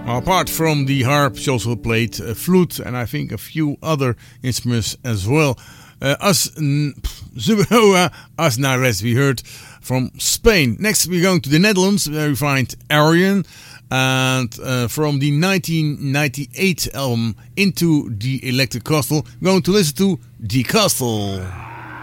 Apart from the harp, she also played flute and I think a few other instruments as well. Aznares, we heard from Spain. Next, we're going to the Netherlands, where we find Arian. And from the 1998 album Into the Electric Castle, we're going to listen to Die Castle.